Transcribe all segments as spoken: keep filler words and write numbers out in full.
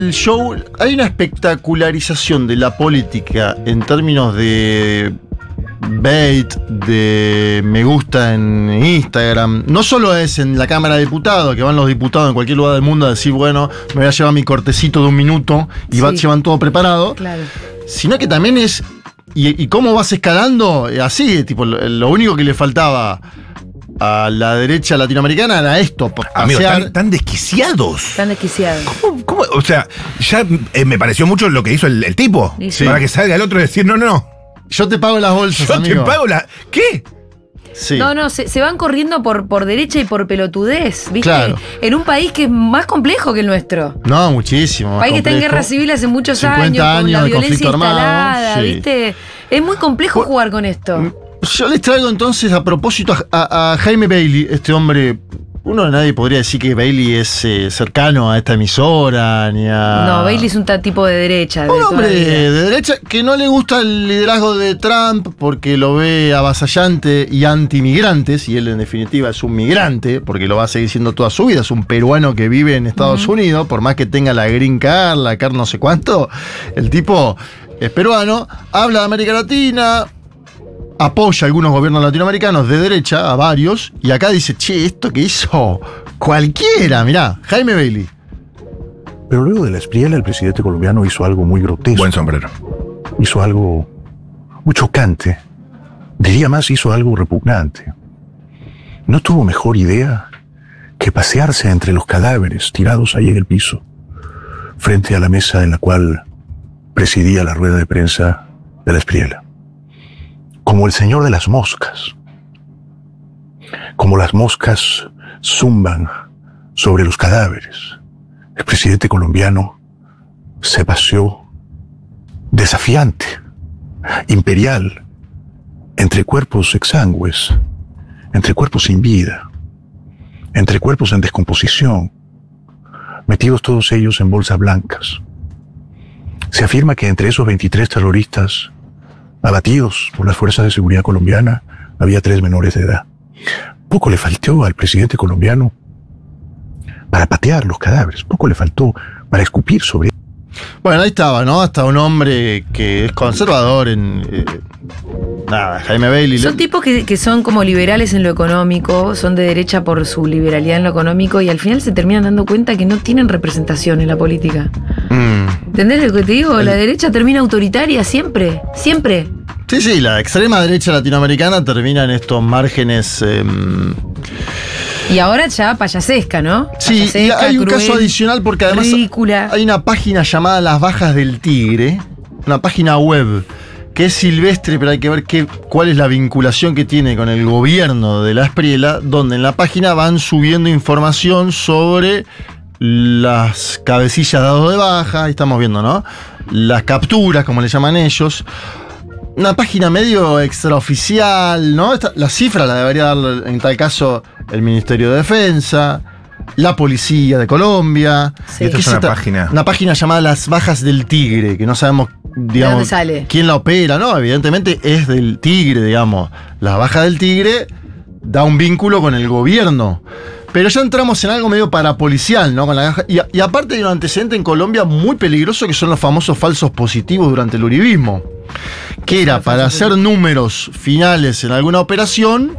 El show, hay una espectacularización de la política en términos de bait, de me gusta en Instagram. No solo es en la Cámara de Diputados, que van los diputados en cualquier lugar del mundo a decir, bueno, me voy a llevar mi cortecito de un minuto y sí. va, llevan todo preparado. Claro. Sino que también es, y, y cómo vas escalando, así, tipo, lo, lo único que le faltaba a la derecha latinoamericana era esto. Amigos, tan, tan desquiciados. Tan desquiciados. ¿Cómo, cómo? O sea, ya eh, me pareció mucho lo que hizo el, el tipo. Sí. Para que salga el otro y decir, no, no. Yo te pago las bolsas, Yo amigo. te pago la... ¿Qué? Sí. No, no, se, se van corriendo por, por derecha y por pelotudez, ¿viste? Claro. En un país que es más complejo que el nuestro. No, muchísimo. Un país que está en guerra civil hace muchos años, años, con la violencia instalada, armado, sí. ¿viste? Es muy complejo jugar con esto. Yo les traigo entonces a propósito a, a, a Jaime Bailey, este hombre. Uno de nadie podría decir que Bailey es eh, cercano a esta emisora, ni a... No, Bailey es un tipo de derecha. De un hombre de, de derecha que no le gusta el liderazgo de Trump porque lo ve avasallante y anti-migrantes, y él en definitiva es un migrante, porque lo va a seguir siendo toda su vida, es un peruano que vive en Estados uh-huh. Unidos, por más que tenga la green card, la card no sé cuánto, el tipo es peruano, habla de América Latina, apoya a algunos gobiernos latinoamericanos de derecha, a varios, y acá dice, che, esto que hizo cualquiera, mirá, Jaime Bailey. Pero luego de la Espriella, el presidente colombiano hizo algo muy grotesco. Buen sombrero. Hizo algo muy chocante. Diría más, hizo algo repugnante. No tuvo mejor idea que pasearse entre los cadáveres tirados ahí en el piso, frente a la mesa en la cual presidía la rueda de prensa de la Espriella. Como el señor de las moscas. Como las moscas zumban sobre los cadáveres. El presidente colombiano se paseó desafiante, imperial, entre cuerpos exangües, entre cuerpos sin vida, entre cuerpos en descomposición, metidos todos ellos en bolsas blancas. Se afirma que entre esos veintitrés terroristas abatidos por las fuerzas de seguridad colombiana, había tres menores de edad. Poco le faltó al presidente colombiano para patear los cadáveres, poco le faltó para escupir sobre ellos. Bueno, ahí estaba, ¿no? Hasta un hombre que es conservador en... Eh, nada, Jaime Bailey. Son tipos que, que son como liberales en lo económico, son de derecha por su liberalidad en lo económico y al final se terminan dando cuenta que no tienen representación en la política. Mm. ¿Entendés lo que te digo? La derecha termina autoritaria siempre, siempre. Sí, sí, la extrema derecha latinoamericana termina en estos márgenes... Eh, y ahora ya payasesca, ¿no? Sí, payasesca, y hay un cruel, caso adicional porque además ridícula. Hay una página llamada Las Bajas del Tigre, una página web que es silvestre, pero hay que ver qué, cuál es la vinculación que tiene con el gobierno de la Espriella, donde en la página van subiendo información sobre las cabecillas dados de baja, ahí estamos viendo, ¿no? Las capturas, como le llaman ellos. Una página medio extraoficial, ¿no? Esta, la cifra la debería dar, en tal caso, el Ministerio de Defensa, la Policía de Colombia. Sí. Esta es una página. Una página llamada Las Bajas del Tigre, que no sabemos, digamos, ¿de dónde sale? Quién la opera, ¿no? Evidentemente es del Tigre, digamos. La Baja del Tigre da un vínculo con el gobierno. Pero ya entramos en algo medio parapolicial, ¿no? Con la, y, y aparte hay un antecedente en Colombia muy peligroso que son los famosos falsos positivos durante el uribismo. Que era para hacer números finales en alguna operación,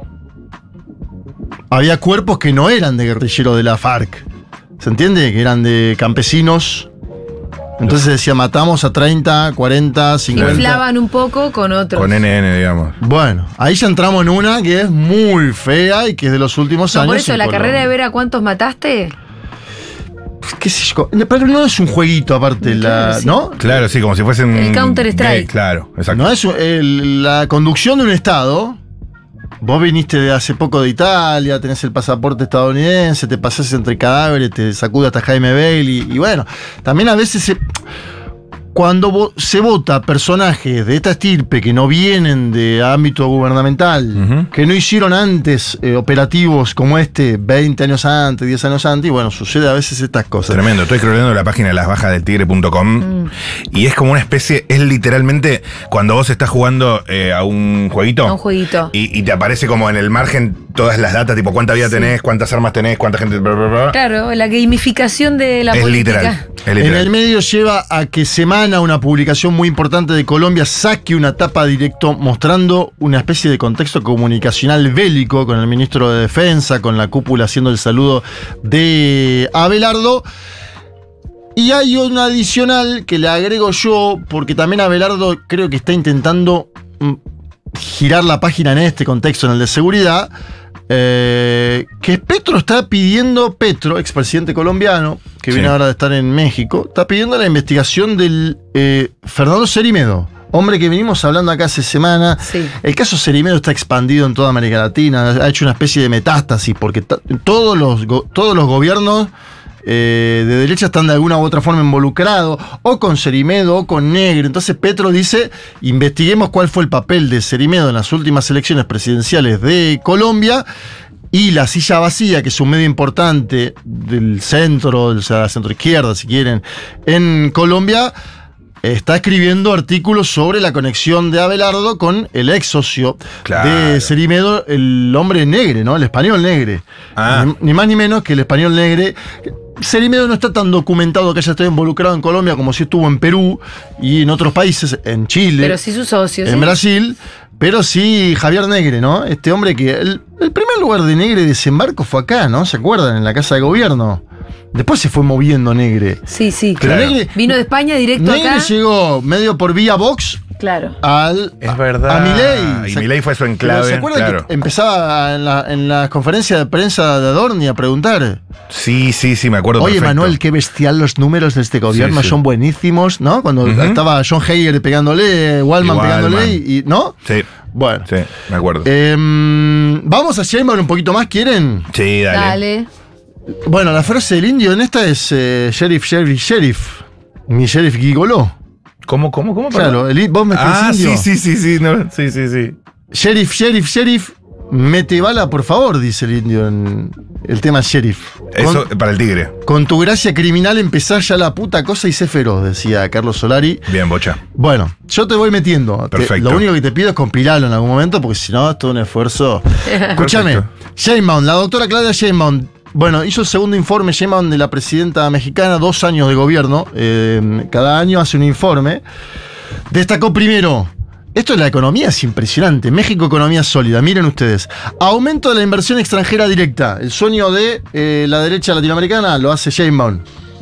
había cuerpos que no eran de guerrilleros de la FARC. ¿Se entiende? Que eran de campesinos. Entonces decía, matamos a treinta, cuarenta, cincuenta. Inflaban un poco con otros. Con N N, digamos. Bueno, ahí ya entramos en una que es muy fea y que es de los últimos no, años. Por eso, la Colombia. Carrera de ver a cuántos mataste. ¿Qué sé yo? Pero no es un jueguito aparte, claro, la, sí. ¿no? Claro, sí, como si fuese un... El Counter-Strike. Claro, exacto. No es el, la conducción de un estado. Vos viniste de hace poco de Italia, tenés el pasaporte estadounidense, te pasás entre cadáveres, te sacude hasta Jaime Bailey. Y bueno, también a veces se, cuando vo- se vota personajes de esta estirpe que no vienen de ámbito gubernamental, Ujú. que no hicieron antes eh, operativos como este veinte años antes, diez años antes, y bueno, sucede a veces estas cosas. Tremendo, estoy scrolleando la página de las bajas del tigre punto com Mm. y es como una especie, es literalmente cuando vos estás jugando eh, a un jueguito A un jueguito. y, y te aparece como en el margen todas las datas, tipo cuánta vida Sí. tenés, cuántas armas tenés, cuánta gente... Bla, bla, bla. Claro, la gamificación de la es política. literal, es En literal. el medio lleva a que Semana, una publicación muy importante de Colombia, saque una tapa directo mostrando una especie de contexto comunicacional bélico con el ministro de Defensa, con la cúpula haciendo el saludo de Abelardo. Y hay una adicional que le agrego yo, porque también Abelardo creo que está intentando mm, girar la página en este contexto, en el de seguridad. Eh, que Petro está pidiendo, Petro, expresidente colombiano, que Sí. viene ahora de estar en México, está pidiendo la investigación del eh, Fernando Cerimedo, hombre que venimos hablando acá hace semana. Sí. El caso Cerimedo está expandido en toda América Latina, ha hecho una especie de metástasis, porque ta- todos los, go- todos los gobiernos eh, de derecha están de alguna u otra forma involucrados, o con Cerimedo o con Negre. Entonces Petro dice, investiguemos cuál fue el papel de Cerimedo en las últimas elecciones presidenciales de Colombia, y la silla vacía, que es un medio importante del centro, o sea, centro izquierda, si quieren, en Colombia, está escribiendo artículos sobre la conexión de Abelardo con el ex socio Claro. de Cerimedo, el hombre Negre, ¿no? El español Negre. Ah. Ni, ni más ni menos que el español Negre. Cerimedo no está tan documentado que haya estado involucrado en Colombia como si estuvo en Perú y en otros países, en Chile, Pero sí sus socios. en ¿sí? Brasil, pero sí Javier Negre, ¿no? Este hombre que el, el primer lugar de Negre de desembarco fue acá, ¿no? ¿Se acuerdan? En la Casa de Gobierno. Después se fue moviendo Negre. Sí, sí. Pero Claro. Negre, Vino de España directo Negre acá. llegó medio por vía Vox Claro. al Es verdad. a Milei. Y ¿Se- Milei fue su pero enclave. ¿Se acuerdan Claro. que empezaba en la, en la conferencia de prensa de Adorni a preguntar? Sí, sí, sí, me acuerdo. Oye, perfecto. Manuel, qué bestial los números de este gobierno, Sí, sí. son buenísimos, ¿no? Cuando Ujú. estaba John Hager pegándole, Wallman Y pegándole, Wallman. y, y- ¿no? Sí, Bueno. sí, me acuerdo. Em, Vamos a Sheinbaum un poquito más, ¿quieren? sí, dale. Dale. Bueno, la frase del indio en esta es eh, sheriff, sheriff, sheriff. Mi sheriff gigoló. ¿Cómo, cómo, cómo? Claro, el, vos me Ah, indio. sí, sí, sí, sí, no, sí, sí, sí. Sheriff, sheriff, sheriff, mete bala, por favor, dice el indio en el tema sheriff. Eso Con, para el tigre. con tu gracia criminal empezar ya la puta cosa y sé feroz, decía Carlos Solari. Bien, bocha. Bueno, yo te voy metiendo. Te- Perfecto. lo único que te pido es compilarlo en algún momento, porque si no, es todo un esfuerzo. Escúchame, Perfecto. Sheinbaum, la doctora Claudia Sheinbaum, bueno, hizo el segundo informe Sheinbaum de la presidenta mexicana, dos años de gobierno, eh, cada año hace un informe. Destacó primero, esto de la economía es impresionante, México economía sólida, miren ustedes, aumento de la inversión extranjera directa, el sueño de eh, la derecha latinoamericana lo hace Sheinbaum.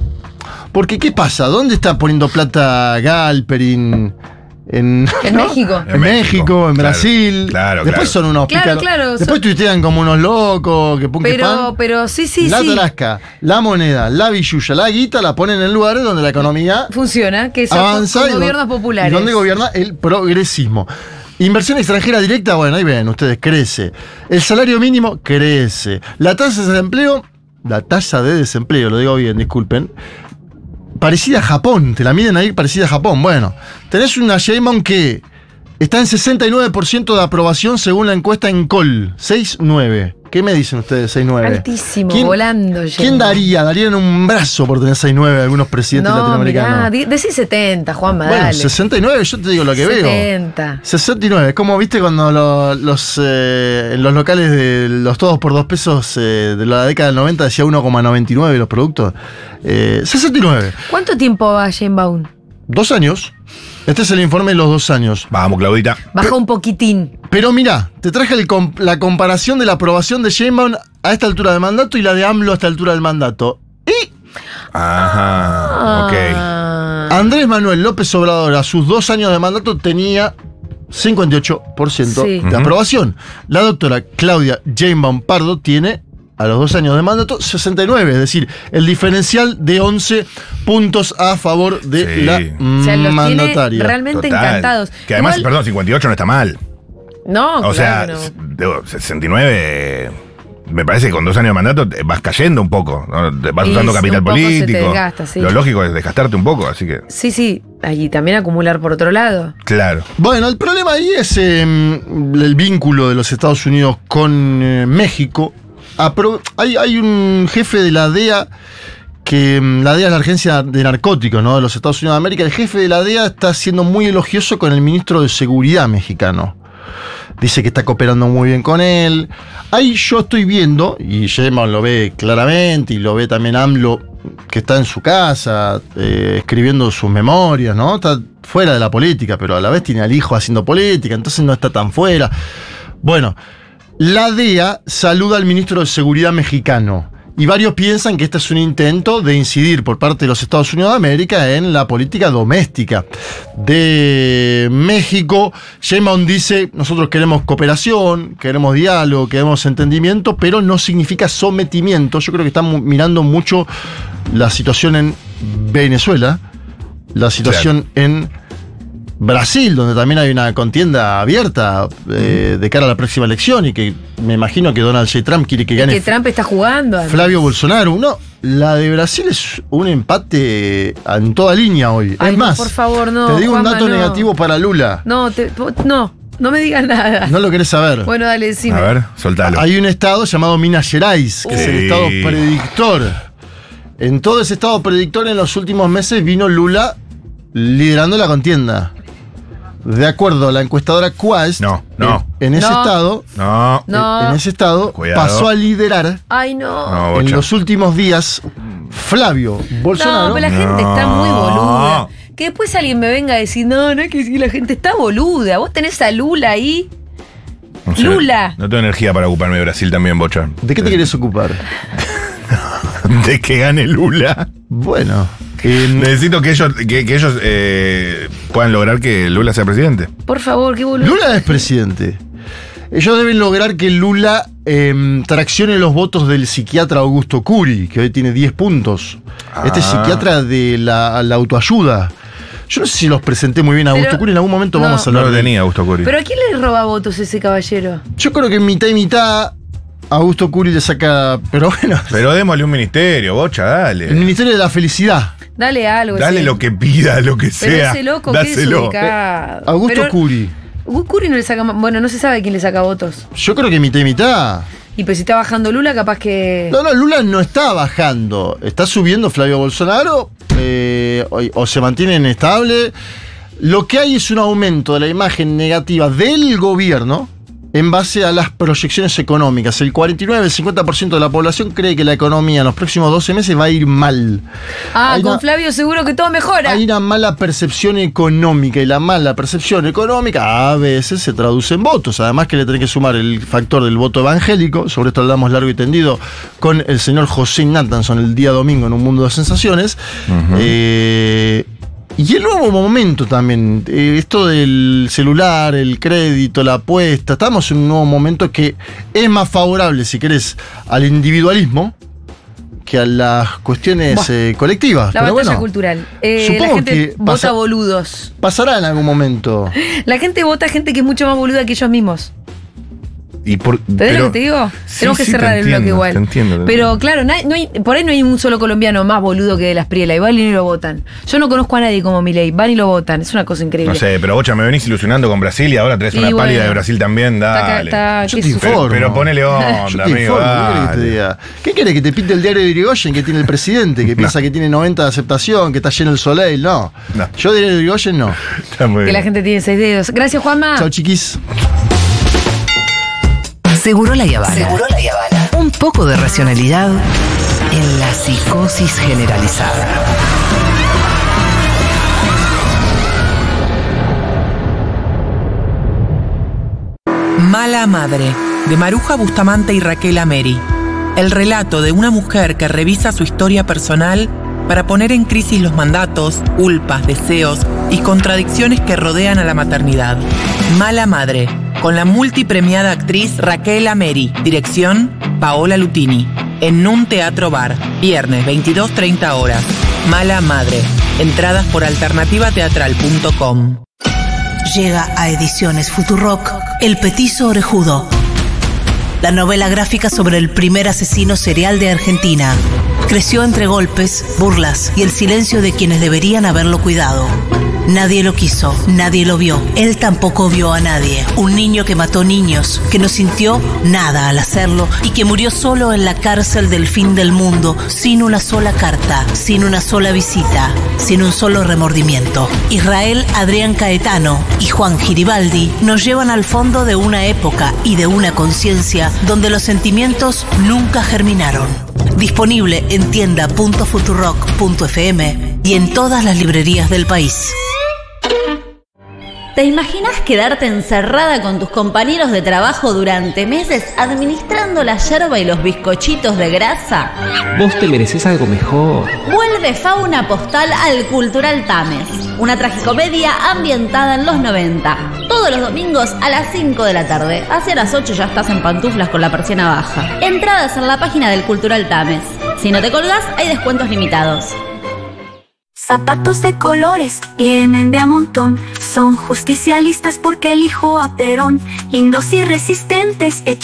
Porque, ¿qué pasa? ¿Dónde está poniendo plata Galperin? En, En ¿no? México. En México, en Claro, Brasil. claro, Después claro. son unos Claro, pícaros. claro, Después son- tuitean como unos locos, que pum, que Pero, pan. pero sí, sí, la sí. tarasca, la moneda, la billulla, la guita la ponen en lugares donde la economía Funciona, que son avanza con y do- gobiernos y populares. donde gobierna el progresismo. Inversión extranjera directa, bueno, ahí ven ustedes, crece. El salario mínimo crece. La tasa de desempleo, la tasa de desempleo, lo digo bien, disculpen, parecida a Japón, te la miden ahí parecida a Japón. Bueno, tenés una Sheinbaum que está en sesenta y nueve por ciento de aprobación según la encuesta en Col, seis nueve. ¿Qué me dicen ustedes, seis nueve? Altísimo, ¿Quién- volando. ¿Quién Sheinbaum. daría? Darían un brazo por tener seis nueve algunos presidentes No, latinoamericanos. mirá, di- decí setenta, Juanma, Bueno, dale. sesenta y nueve, yo te digo lo que veo. setenta. sesenta y nueve, es como viste cuando lo- los, eh, en los locales de los todos por dos pesos eh, de la década del noventa decía uno coma noventa y nueve los productos. Eh, sesenta y nueve, ¿Cuánto tiempo va Sheinbaum? dos años. Este es el informe de los dos años. Vamos, Claudita. Baja un poquitín. Pero mirá, te traje el com- la comparación de la aprobación de Sheinbaum a esta altura del mandato y la de AMLO a esta altura del mandato. Y Ajá, ok. Ah. Andrés Manuel López Obrador a sus dos años de mandato tenía cincuenta y ocho por ciento Sí. de Ujú. aprobación. La doctora Claudia Sheinbaum Pardo tiene a los dos años de mandato sesenta y nueve, es decir, el diferencial de once puntos a favor de Sí. la O sea, los mandataria. tiene realmente Total. encantados. Que además, Igual- perdón, cincuenta y ocho no está mal. No, O sea, claro que no. digo, sesenta y nueve me parece que con dos años de mandato te vas cayendo un poco, ¿no? Vas Y usando un capital poco se te político. desgasta, sí. Lo lógico es desgastarte un poco, así que. Sí, sí. Y también acumular por otro lado. Claro. Bueno, el problema ahí es eh, el vínculo de los Estados Unidos con eh, México. Apro- hay, hay un jefe de la D E A, que la D E A es la agencia de narcóticos, ¿no?, de los Estados Unidos de América. El jefe de la D E A está siendo muy elogioso con el ministro de Seguridad mexicano. Dice que está cooperando muy bien con él. Ahí yo estoy viendo, y Sheinbaum lo ve claramente, y lo ve también AMLO, que está en su casa, eh, escribiendo sus memorias, ¿no? Está fuera de la política, pero a la vez tiene al hijo haciendo política, entonces no está tan fuera. Bueno, la D E A saluda al ministro de Seguridad mexicano. Y varios piensan que este es un intento de incidir por parte de los Estados Unidos de América en la política doméstica de México. Sheinbaum dice, nosotros queremos cooperación, queremos diálogo, queremos entendimiento, pero no significa sometimiento. Yo creo que están mirando mucho la situación en Venezuela, la situación claro. en Brasil, donde también hay una contienda abierta eh, de cara a la próxima elección y que me imagino que Donald J. Trump quiere que gane. Que Trump está jugando. Además. Flavio Bolsonaro. No, la de Brasil es un empate en toda línea hoy. Ay, es no, más, por favor, no, te digo Juanma, un dato no. negativo para Lula. No, te, no, no me digas nada. No lo querés saber. Bueno, dale, decime. A ver, soltalo. Hay un estado llamado Minas Gerais, que Uh. es el Sí. estado predictor. En todo ese estado predictor, en los últimos meses, vino Lula liderando la contienda. De acuerdo a la encuestadora Quest, No, no. en, en ese No. estado, No. No. en, en ese estado Cuidado. pasó a liderar Ay, no. No, en bocha. los últimos días Flavio Bolsonaro. No, pero la gente está muy No. boluda. Que después alguien me venga a decir, no, no es que sí, la gente está boluda. Vos tenés a Lula ahí. No sé, Lula. No tengo energía para ocuparme de Brasil también, bocha. ¿De qué te querés ocupar? De que gane Lula. Bueno, en- Necesito que ellos, que, que ellos eh, puedan lograr que Lula sea presidente. Por favor, qué boludo. Lula es presidente. Ellos deben lograr que Lula eh, traccione los votos del psiquiatra Augusto Curi, que hoy tiene diez puntos. Ah. Este psiquiatra de la, la autoayuda. Yo no sé si los presenté muy bien a Augusto Pero- Curi, en algún momento no. vamos a No hablar lo de él. tenía Augusto Curi. ¿Pero a quién le roba votos ese caballero? Yo creo que mitad y mitad Augusto Curi le saca. Pero bueno, Pero démosle un ministerio, bocha, dale. el Ministerio de la Felicidad. Dale algo. Dale ese- lo que pida, lo que Pero sea. ese loco, qué dáselo. desubicado. Augusto Pero- Curi. Augusto Curi no le saca. Bueno, no se sabe quién le saca votos. Yo creo que mitad y mitad. Y pues si está bajando Lula, capaz que. No, no, Lula no está bajando. Está subiendo Flavio Bolsonaro eh, o, o se mantiene inestable. Lo que hay es un aumento de la imagen negativa del gobierno en base a las proyecciones económicas. El cuarenta y nueve, el cincuenta por ciento de la población cree que la economía en los próximos doce meses va a ir mal. Ah, Hay con una- Flavio seguro que todo mejora. Hay una mala percepción económica y la mala percepción económica a veces se traduce en votos. Además que le tenés que sumar el factor del voto evangélico. Sobre esto hablamos largo y tendido con el señor José Nathanson el día domingo en Un Mundo de Sensaciones. Eh, y el nuevo momento también, eh, esto del celular, el crédito, la apuesta, estamos en un nuevo momento que es más favorable, si querés, al individualismo que a las cuestiones Buah. eh, colectivas. La Pero batalla bueno, cultural. Eh, la supongo gente que vota pasa- boludos. pasará en algún momento. La gente vota gente que es mucho más boluda que ellos mismos. Y por, ¿Entendés lo que te digo? Sí, Tenemos que sí, cerrar te el bloque entiendo, igual. te entiendo, te Pero claro, no hay- no hay- por ahí no hay un solo colombiano más boludo que de las Priela. Igual ni lo votan. Yo no conozco a nadie como Milei. Van y lo votan. Es una cosa increíble. No sé, pero bocha, me venís ilusionando con Brasil y ahora traes Y una bueno. pálida de Brasil también, Está acá- dale. está- Yo ¿qué te es? informo. Pero, pero ponele onda, Yo te amigo, informo, ¿qué querés que te dale. diga? ¿Qué querés que te pinte el diario de Irigoyen que tiene el presidente, que piensa que tiene noventa de aceptación, que está lleno el Soleil? No. No. Yo diario de Irigoyen no. Está muy Que bien. la gente tiene seis dedos. Gracias, Juanma. Chao, chiquis. Seguro la Habana. Seguro la Habana. Un poco de racionalidad en la psicosis generalizada. Mala Madre, de Maruja Bustamante y Raquel Ameri. El relato de una mujer que revisa su historia personal para poner en crisis los mandatos, culpas, deseos y contradicciones que rodean a la maternidad. Mala Madre, con la multipremiada actriz Raquel Ameri. Dirección, Paola Lutini. En un teatro bar. Viernes, veintidós treinta horas. Mala Madre. Entradas por alternativa teatral punto com. Llega a Ediciones Futurock El Petizo Orejudo. la novela gráfica sobre el primer asesino serial de Argentina. Creció entre golpes, burlas y el silencio de quienes deberían haberlo cuidado. Nadie lo quiso, nadie lo vio. Él tampoco vio a nadie. Un niño que mató niños, que no sintió nada al hacerlo y que murió solo en la cárcel del fin del mundo, sin una sola carta, sin una sola visita, sin un solo remordimiento. Israel Adrián Caetano y Juan Giribaldi nos llevan al fondo de una época y de una conciencia donde los sentimientos nunca germinaron. Disponible en tienda punto futurock punto f m y en todas las librerías del país. ¿Te imaginas quedarte encerrada con tus compañeros de trabajo durante meses administrando la yerba y los bizcochitos de grasa? Vos te mereces algo mejor. Vuelve Fauna Postal al Cultural Tames, una tragicomedia ambientada en los noventa. Todos los domingos a las cinco de la tarde. Hacia las ocho ya estás en pantuflas con la persiana baja. Entradas en la página del Cultural Tames. Si no te colgás, hay descuentos limitados. Zapatos de colores vienen de a montón, son justicialistas porque elijo a Perón, lindos y resistentes, hechos